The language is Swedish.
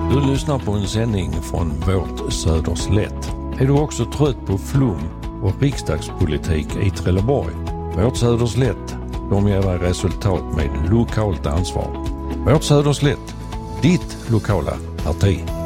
Du lyssnar på en sändning från vårt Söderslätt. Är du också trött på flum och riksdagspolitik i Trelleborg? Vårt Söderslätt, de ger dig resultat med lokalt ansvar. Vårt Söderslätt, ditt lokala parti.